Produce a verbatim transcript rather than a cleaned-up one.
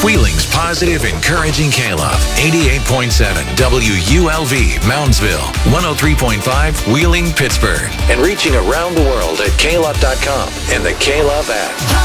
Wheeling's positive, encouraging K-Love. eighty-eight point seven W U L V, Moundsville. one oh three point five, Wheeling, Pittsburgh. And reaching around the world at K Love dot com and the K-Love app.